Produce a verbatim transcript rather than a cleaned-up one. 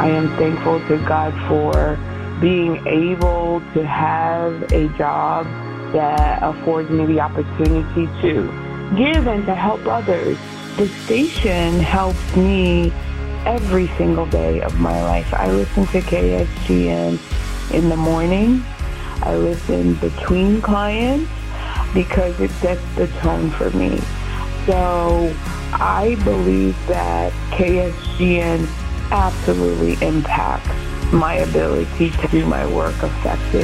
I am thankful to God for being able to have a job that affords me the opportunity to give and to help others. The station helps me every single day of my life. I listen to K S G N in the morning. I listen between clients because it sets the tone for me. So I believe that K S G N absolutely impacts my ability to do my work effectively.